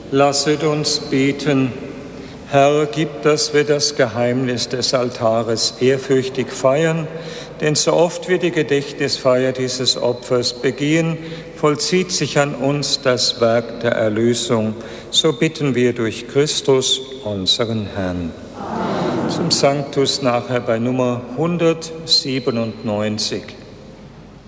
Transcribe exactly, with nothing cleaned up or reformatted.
Lasset uns beten. Herr, gib, dass wir das Geheimnis des Altares ehrfürchtig feiern, denn so oft wir die Gedächtnisfeier dieses Opfers begehen, vollzieht sich an uns das Werk der Erlösung. So bitten wir durch Christus, unseren Herrn. Zum Sanctus nachher bei Nummer hundertsiebenundneunzig.